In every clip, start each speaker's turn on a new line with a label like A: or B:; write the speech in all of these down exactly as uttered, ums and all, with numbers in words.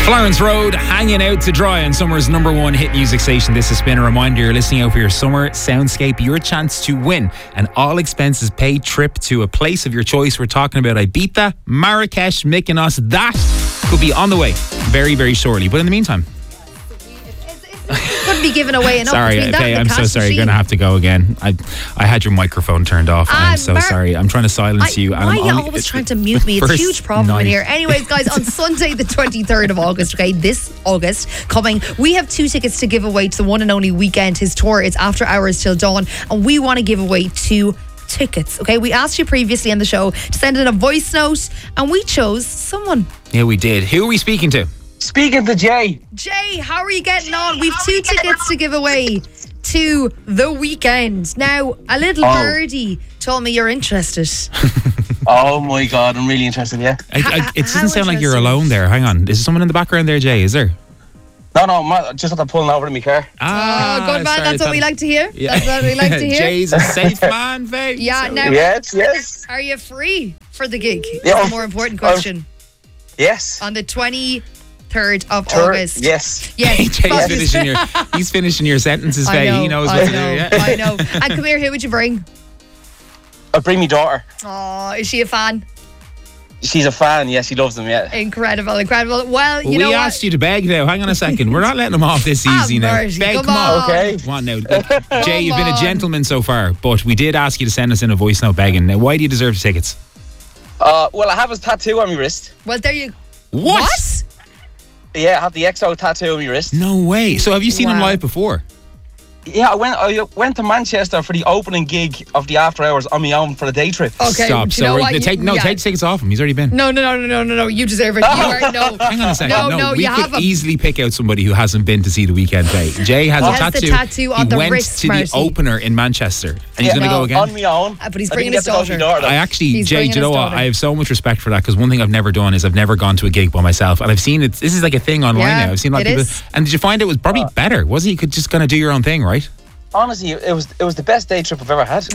A: Florence Road, hanging out to dry on summer's number one hit music station. This has been a reminder you're listening out for your summer soundscape. Your chance to win an all expenses paid trip to a place of your choice. We're talking about Ibiza, Marrakesh, Mykonos. That could be on the way very, very shortly. But in the meantime,
B: couldn't be given away enough.
A: Sorry, okay, I'm so sorry. You're going to have to go again. I I had your microphone turned off. And uh, I'm so Mar- sorry. I'm trying to silence
B: I,
A: you.
B: Why
A: and
B: are
A: I'm
B: you
A: only,
B: always trying to mute me? It's a huge problem night. in here. Anyways, guys, on Sunday the twenty-third of August, okay, this August coming, we have two tickets to give away to the one and only Weekend. His tour, it's After Hours Till Dawn, and we want to give away two tickets, okay? We asked you previously on the show to send in a voice note, and we chose someone.
A: Yeah, we did. Who are we speaking to?
C: Speaking to Jay.
B: Jay, how are you getting on? We've two tickets to give away to The Weekend. Now, a little
C: oh.
B: birdie told me you're interested.
C: Oh my God, I'm really interested, yeah.
A: I, I, it doesn't sound like you're alone there. Hang on. Is there someone in the background there, Jay? Is there?
C: No, no, I just had to pulling over in my car.
A: Ah,
B: oh, good man.
A: sorry,
B: That's what we like to hear.
A: Yeah.
B: That's what we like to hear.
A: Jay's a safe man, babe.
B: Yeah,
A: so.
B: now,
C: yes, yes.
B: Are you free for the gig?
C: Yeah,
B: That's a more important question.
C: Um, yes.
B: On the twenty-third of
C: Third,
B: August.
C: Yes.
B: Yes.
A: Jay's
B: yes.
A: finishing your, he's finishing your sentences,
B: I
A: Faye.
B: know,
A: He knows
B: I
A: what to
B: know,
A: do. Yeah.
B: I know. And come here, who would you bring?
C: I'll bring my daughter.
B: Oh, is she a fan?
C: She's a fan, yes, she loves them, yeah.
B: Incredible, incredible. Well, you
A: well,
B: know
A: we
B: what?
A: asked you to beg now. Hang on a second. We're not letting him off this easy
B: Ah,
A: now.
B: mercy,
A: Beg,
B: come
A: come on.
B: on.
C: Okay.
A: Come on now. Look, Jay, you've been a
B: on.
A: gentleman so far, but we did ask you to send us in a voice note begging. Now, why do you deserve the tickets?
C: Uh, well, I have a tattoo on my wrist.
B: Well, there you
A: What?
B: What?
C: Yeah, I have the X O tattoo on my wrist.
A: No way. So have you seen him
B: Wow.
A: live before?
C: Yeah, I went I went to Manchester for the opening gig of the After Hours on my own for a day trip.
B: Okay,
A: Stop.
B: do
A: So
B: you know
A: we're-
B: what?
A: take, no,
B: Yeah.
A: take tickets off him. He's already been.
B: No, no, no, no, no, no, no. You deserve it. You are, no.
A: Hang on a second.
B: No, no,
A: we
B: you
A: could
B: have a-
A: easily pick out somebody who hasn't been to see The Weekend play. Jay has
B: He
A: a
B: has
A: tattoo.
B: the tattoo on
A: he
B: the
A: went
B: wrist,
A: to
B: Marty.
A: the opener in Manchester, and he's
C: Yeah.
A: going to
B: No,
A: go again.
C: On my own.
B: Uh, but he's
C: I
B: bringing
C: didn't
B: his
C: get to go with my
B: daughter.
C: daughter.
A: I actually,
B: He's
A: Jay,
B: bringing
A: do you know
B: his
A: what?
B: daughter.
A: I have so much respect for that because one thing I've never done is I've never gone to a gig by myself, and I've seen it. This is like a thing online
B: Yeah,
A: now. I've seen a lot
B: it
A: of people.
B: is.
A: And did you find it was probably better? Was it? You could just kind of do your own thing, right?
C: Honestly, it was it was the best day trip I've ever had.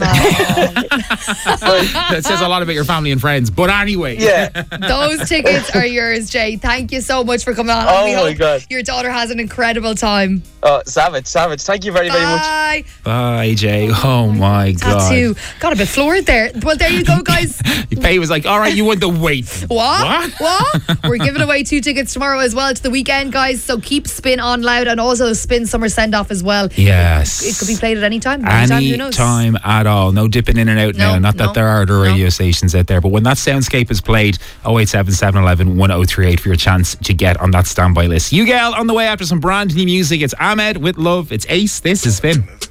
A: That says a lot about your family and friends. But anyway,
C: Yeah.
B: Those tickets are yours, Jay. Thank you so much for coming on.
C: Oh
B: we
C: my
B: hope
C: God.
B: your daughter has an incredible time.
C: Oh, savage, savage. Thank you very, very much.
B: Bye.
A: bye, Jay. Oh my god.
B: Tattoo. Got a bit floored there. Well, there you go, guys.
A: Faye was like, "All right, you want the wait."
B: What?
A: What?
B: What? We're giving away two tickets tomorrow as well to The Weekend, guys. So keep Spin on loud, and also Spin Summer Send Off as well.
A: Yes.
B: It could be played at any time. Anytime,
A: Any
B: who knows?
A: time at all. No dipping in and out
B: No,
A: now. Not
B: no,
A: that there are other
B: no.
A: radio stations out there, but when that soundscape is played, oh eight seven, seven one one, one oh three eight for your chance to get on that standby list. You gal on the way after some brand new music. It's Ahmed with Love. It's Ace. This is Spin.